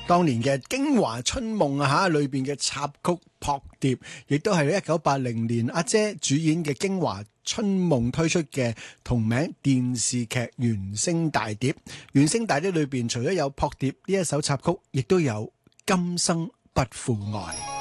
當年嘅《京華春夢》裏邊嘅插曲撲蝶，亦都係1980年阿姐主演嘅《京華春夢》推出嘅同名電視劇原聲大碟。原聲大碟裏邊除咗有撲蝶呢一首插曲，亦都有今生不負愛。